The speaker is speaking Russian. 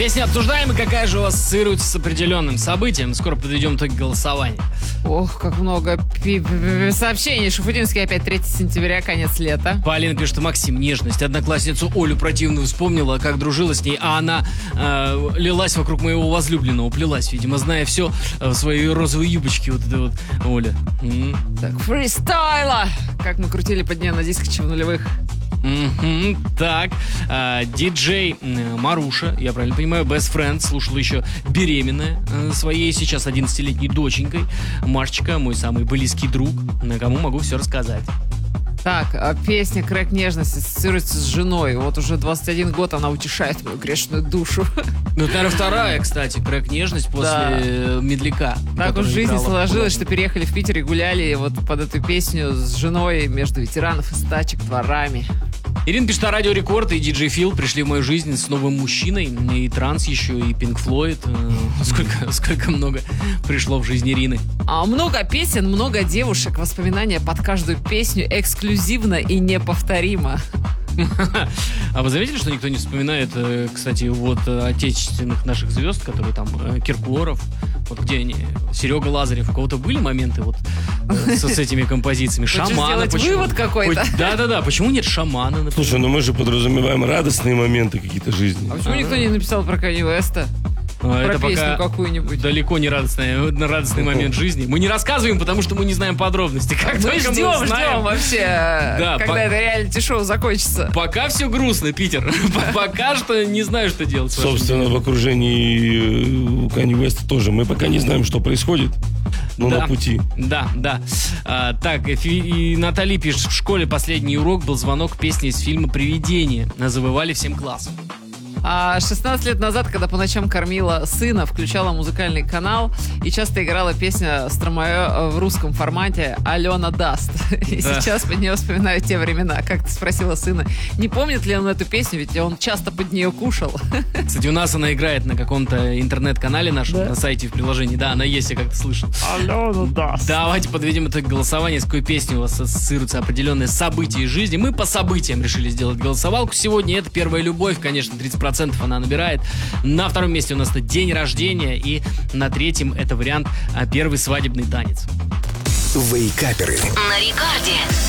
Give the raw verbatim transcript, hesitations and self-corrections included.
Песня обсуждаем, и какая же у вас ассоциируется с определенным событием. Скоро подведем итоги голосования. Ох, как много пи- пи- сообщений. Шуфутинский опять третьего сентября, конец лета. Полина пишет, что Максим, нежность. Одноклассницу Олю противную вспомнила, как дружила с ней, а она э, лилась вокруг моего возлюбленного, плелась, видимо, зная все в своей розовой юбочке. Вот это вот, Оля. М-м. Так, фристайла! Как мы крутили под нее на дискоче в нулевых. Mm-hmm. Так, э, диджей э, Маруша, я правильно понимаю, Best Friend, слушала еще беременная э, своей сейчас одиннадцатилетней доченькой. Машечка, мой самый близкий друг, на кому могу все рассказать. Так, а песня «Крэк нежности» ассоциируется с женой. Вот уже двадцать один год она утешает мою грешную душу. Ну, это, наверное, вторая, кстати, «Крэк нежность» после Да. «Медляка». Так уж в жизни сложилось, что переехали в Питер и гуляли вот под эту песню с женой между ветеранов и стачек дворами. Ирина пишет, а Радио Рекорд и диджей Фил пришли в мою жизнь с новым мужчиной, и транс еще, и Пинк Флойд. Сколько, сколько много пришло в жизнь Ирины. А много песен, много девушек, воспоминания под каждую песню эксклюзивно и неповторимо. А вы заметили, что никто не вспоминает, кстати, вот отечественных наших звезд, которые там, Киркоров, вот где они, Серега Лазарев, у кого-то были моменты вот с, с этими композициями? Хочешь Шамана. сделать вывод какой-то? Да-да-да, почему нет Шамана, например? Слушай, ну мы же подразумеваем радостные моменты какие-то жизни. А почему никто не написал про Канье Уэста? А, Про это песню пока какую-нибудь. далеко не радостный, радостный момент жизни. Мы не рассказываем, потому что мы не знаем подробностей. Как Мы только ждем, мы узнаем, ждем вообще, Да, когда по- это реалити-шоу закончится. Пока все грустно, Питер. Пока что не знаю, что делать. с вашим Собственно, в окружении Канье Уэста тоже. Мы пока не знаем, что происходит, но Да. на пути. Да, да. А, так, и, Фи- и Натали пишет, в школе последний урок был звонок песни из фильма «Привидение». Завывали всем классом. А шестнадцать лет назад, когда по ночам кормила сына, включала музыкальный канал и часто играла песня Стромае в русском формате «Алена даст». И Да. сейчас под нее вспоминаю те времена. Как ты спросила сына, не помнит ли он эту песню, ведь он часто под нее кушал. Кстати, у нас она играет на каком-то интернет-канале нашем, Да? на сайте в приложении. Да, она есть, я как-то слышал. «Алена даст». Давайте подведем итог голосования, с какой песней у вас ассоциируются определенные события из жизни. Мы по событиям решили сделать голосовалку сегодня. Это «Первая любовь», конечно, тридцать процентов она набирает. На втором месте у нас это «День рождения». И на третьем это вариант а, «Первый свадебный танец». Вейкаперы На рекорде.